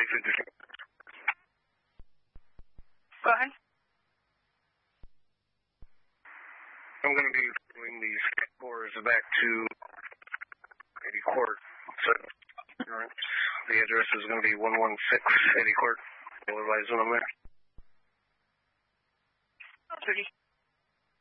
Go ahead. I'm going to be moving these cores back to 80 Court. So, the address is going to be 116 80 Court. You'll advise when I'm there. 30.